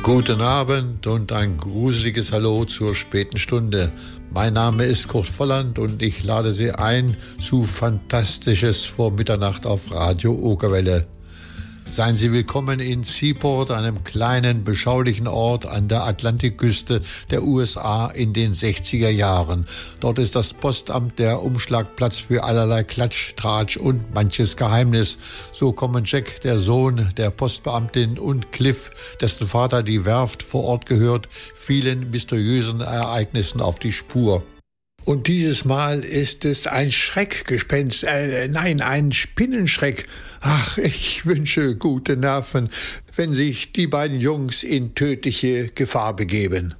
Guten Abend und ein gruseliges Hallo zur späten Stunde. Mein Name ist Kurt Volland und ich lade Sie ein zu Fantastisches vor Mitternacht auf Radio Okerwelle. Seien Sie willkommen in Seaport, einem kleinen, beschaulichen Ort an der Atlantikküste der USA in den 60er Jahren. Dort ist das Postamt der Umschlagplatz für allerlei Klatsch, Tratsch und manches Geheimnis. So kommen Jack, der Sohn der Postbeamtin, und Cliff, dessen Vater die Werft vor Ort gehört, vielen mysteriösen Ereignissen auf die Spur. Und dieses Mal ist es ein Schreckgespenst, ein Spinnenschreck. Ach, ich wünsche gute Nerven, wenn sich die beiden Jungs in tödliche Gefahr begeben.